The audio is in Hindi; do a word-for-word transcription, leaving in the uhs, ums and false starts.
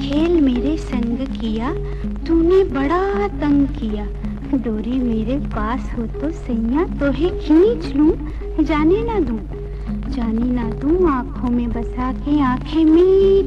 खेल मेरे संग किया, तूने बड़ा तंग किया। डोरी मेरे पास हो तो सैया तोहे खींच लूं, जाने ना दूं, जाने ना दूं, आंखों में बसा के आंखें मीच